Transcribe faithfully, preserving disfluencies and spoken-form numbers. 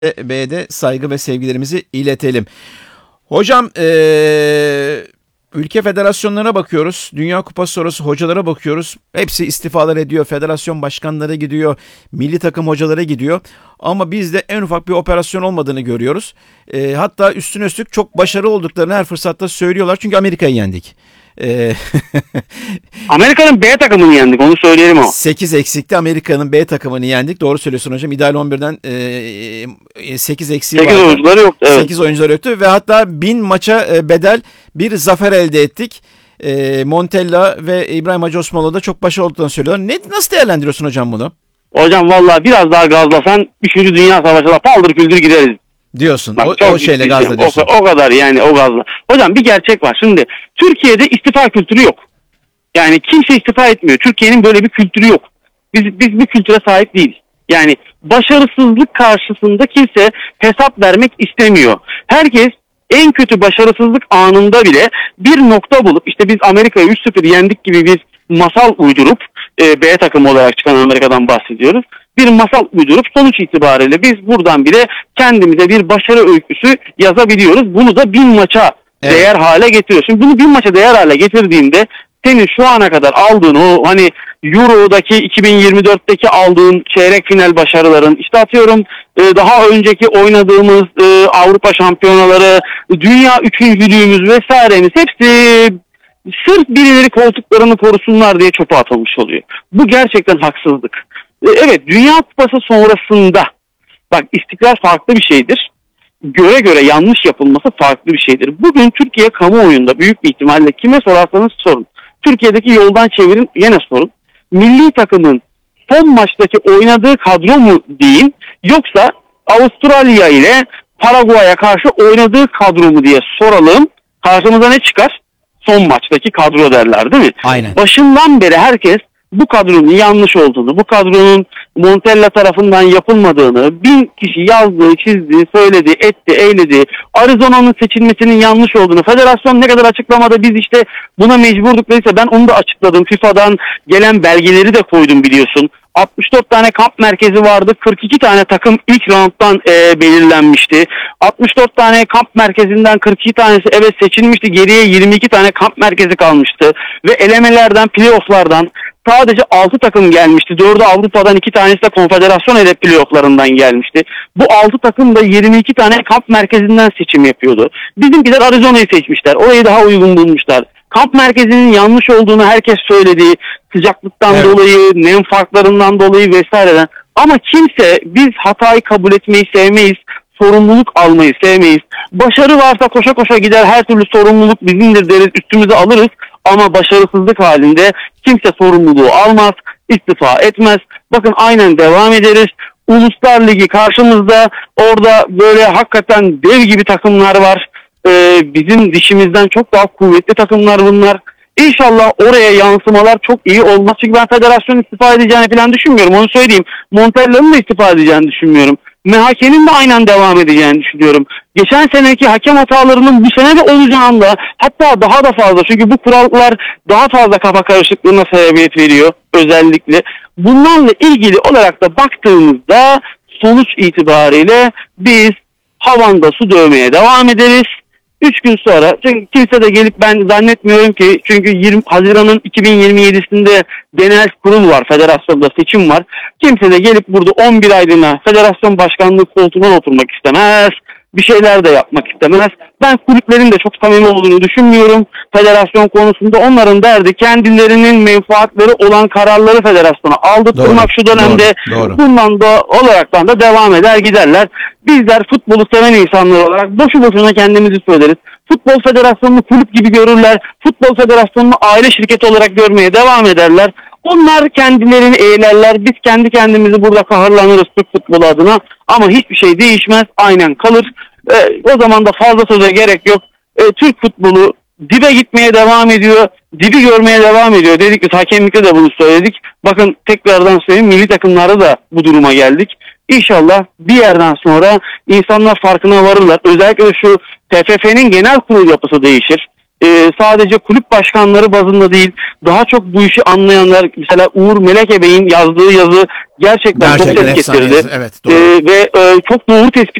B'ye de saygı ve sevgilerimizi iletelim. Hocam ee, ülke federasyonlarına bakıyoruz. Dünya Kupası sonrası hocalara bakıyoruz. Hepsi istifalar ediyor. Federasyon başkanları gidiyor. Milli takım hocaları gidiyor. Ama bizde en ufak bir operasyon olmadığını görüyoruz. E, hatta üstüne üstlük çok başarılı olduklarını her fırsatta söylüyorlar. Çünkü Amerika'yı yendik. E, Amerika'nın B takımını yendik, onu söyleyelim o. sekiz eksikti, Amerika'nın B takımını yendik. Doğru söylüyorsun hocam. İdeal on birden e, sekiz eksiği vardı. sekiz oyuncuları yoktu. Evet. sekiz oyuncuları yoktu ve hatta bin maça e, bedel bir zafer elde ettik. E, Montella ve İbrahim Hacı Osmanoğlu da çok başarılı olduklarını söylüyorlar. Ne, nasıl değerlendiriyorsun hocam bunu? Hocam vallahi biraz daha gazlasan üçüncü Dünya Savaşı'na paldır küldür gideriz. Diyorsun. Bak, o, o şeyle gazla diyorsun. O, o kadar yani, o gazla. Hocam bir gerçek var. Şimdi Türkiye'de istifa kültürü yok. Yani kimse istifa etmiyor. Türkiye'nin böyle bir kültürü yok. Biz biz bir kültüre sahip değiliz. Yani başarısızlık karşısında kimse hesap vermek istemiyor. Herkes en kötü başarısızlık anında bile bir nokta bulup, işte biz Amerika'yı üç sıfır yendik gibi bir masal uydurup, e, B takım olarak çıkan Amerika'dan bahsediyoruz. Bir masal uydurup sonuç itibariyle biz buradan bile kendimize bir başarı öyküsü yazabiliyoruz. Bunu da bin maça evet. değer hale getiriyor. Şimdi bunu bin maça değer hale getirdiğinde senin şu ana kadar aldığın o hani Euro'daki iki bin yirmi dörtteki aldığın çeyrek final başarıların, işte atıyorum daha önceki oynadığımız Avrupa şampiyonaları, dünya üçüncülüğümüz vesairemiz hepsi sırf birileri koltuklarını korusunlar diye çöpe atılmış oluyor. Bu gerçekten haksızlık. Evet, Dünya Kupası sonrasında bak, istikrar farklı bir şeydir. Göre göre yanlış yapılması farklı bir şeydir. Bugün Türkiye kamuoyunda büyük bir ihtimalle kime sorarsanız sorun, Türkiye'deki yoldan çevirin yine sorun. Milli takımın son maçtaki oynadığı kadro mu diyeyim, yoksa Avustralya ile Paraguay'a karşı oynadığı kadro mu diye soralım. Karşımıza ne çıkar? Son maçtaki kadro derler, değil mi? Aynen. Başından beri herkes bu kadronun yanlış olduğunu, bu kadronun Montella tarafından yapılmadığını, bin kişi yazdığı, çizdi, söyledi, etti, eyledi, Arizona'nın seçilmesinin yanlış olduğunu, federasyon ne kadar açıklamada biz işte buna mecburduk dediyse ben onu da açıkladım. FIFA'dan gelen belgeleri de koydum, biliyorsun. altmış dört tane kamp merkezi vardı. kırk iki tane takım ilk rounddan e, belirlenmişti. altmış dört tane kamp merkezinden kırk iki tanesi evet seçilmişti. Geriye yirmi iki tane kamp merkezi kalmıştı. Ve elemelerden, playofflardan sadece altı takım gelmişti. dördü Avrupa'dan, iki tanesi de konfederasyon hedef playofflarından gelmişti. Bu altı takım da yirmi iki tane kamp merkezinden seçim yapıyordu. Bizimkiler Arizona'yı seçmişler. Orayı daha uygun bulmuşlar. Kamp merkezinin yanlış olduğunu herkes söyledi. Sıcaklıktan evet. dolayı, nem farklarından dolayı vesaireden. Ama kimse, biz hatayı kabul etmeyi sevmeyiz. Sorumluluk almayı sevmeyiz. Başarı varsa koşa koşa gider, her türlü sorumluluk bizimdir deriz, üstümüze alırız. Ama başarısızlık halinde kimse sorumluluğu almaz, istifa etmez. Bakın aynen devam ederiz. Uluslar Ligi karşımızda, orada böyle hakikaten dev gibi takımlar var. Ee, bizim dişimizden çok daha kuvvetli takımlar bunlar. İnşallah oraya yansımalar çok iyi olmaz. Çünkü ben federasyonun istifa edeceğini falan düşünmüyorum. Onu söyleyeyim. Montella'nın da istifa edeceğini düşünmüyorum. M H K'nin de aynen devam edeceğini düşünüyorum. Geçen seneki hakem hatalarının bu sene de olacağını, hatta daha da fazla. Çünkü bu kurallar daha fazla kafa karışıklığına sebebiyet veriyor özellikle. Bunlarla ilgili olarak da baktığımızda sonuç itibariyle biz havanda su dövmeye devam ederiz. Üç gün sonra, çünkü kimse de gelip, ben zannetmiyorum ki, çünkü yirmi Haziran'ın iki bin yirmi yedisinde genel kurul var, federasyonda seçim var. Kimse de gelip burada on bir aylığına federasyon başkanlığı koltuğuna oturmak istemez. Bir şeyler de yapmak istemez. Ben kulüplerin de çok samimi olduğunu düşünmüyorum federasyon konusunda. Onların derdi kendilerinin menfaatleri olan kararları federasyona aldırtmak şu dönemde. Doğru, doğru. Bundan da olaraktan da devam eder giderler. Bizler futbolu seven insanlar olarak boşu boşuna kendimizi söyleriz. Futbol federasyonunu kulüp gibi görürler. Futbol federasyonunu aile şirketi olarak görmeye devam ederler. Onlar kendilerini eğlerler. Biz kendi kendimizi burada kahırlanırız Türk futbolu adına. Ama hiçbir şey değişmez. Aynen kalır. Ee, o zaman da fazla söze gerek yok. Ee, Türk futbolu dibe gitmeye devam ediyor. Dibi görmeye devam ediyor. Dedik biz hakemlikte de bunu söyledik. Bakın tekrardan söyleyeyim, milli takımlarda da bu duruma geldik. İnşallah bir yerden sonra insanlar farkına varırlar. Özellikle şu T F F'nin genel kurul yapısı değişir. e, sadece kulüp başkanları bazında değil, daha çok bu işi anlayanlar, mesela Uğur Meleke Bey'in yazdığı yazı gerçekten, Gerçekten çok ses efsane getirdi. yazı, evet, doğru. E, ve e, çok doğru tespit